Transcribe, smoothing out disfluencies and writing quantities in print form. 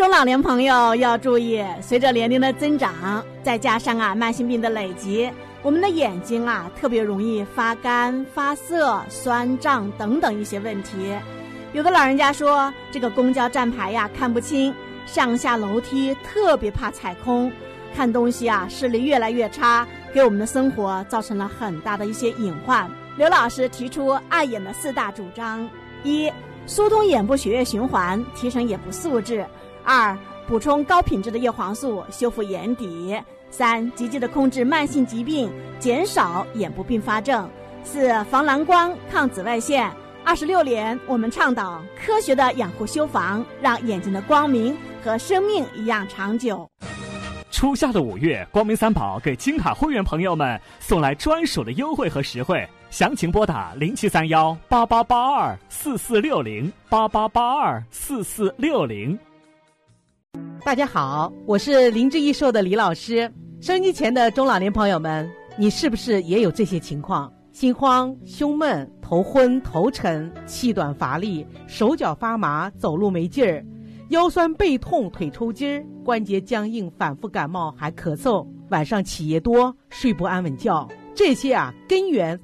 中老年朋友要注意，随着年龄的增长，再加上慢性病的累积，我们的眼睛特别容易发干、发涩、酸胀等等一些问题。有的老人家说，这个公交站牌看不清，上下楼梯特别怕踩空，看东西视力越来越差，给我们的生活造成了很大的一些隐患。刘老师提出爱眼的4大主张：一、疏通眼部血液循环，提升眼部素质；二、补充高品质的叶黄素，修复眼底；三、积极的控制慢性疾病，减少眼部并发症；四、防蓝光、抗紫外线。26年，我们倡导科学的养护修防，让眼睛的光明和生命一样长久。 初夏的5月，光明三宝给金卡会员朋友们送来专属的优惠和实惠，详情拨打07318882446088824460。 大家好，我是林志益寿的李老师。收音机前的中老年朋友们，你是不是也有这些情况？心慌、胸闷、头昏、头沉、气短乏力、手脚发麻、走路没劲儿、腰酸背痛、腿抽筋儿、关节僵硬、反复感冒还咳嗽，晚上起夜多、睡不安稳觉，这些根源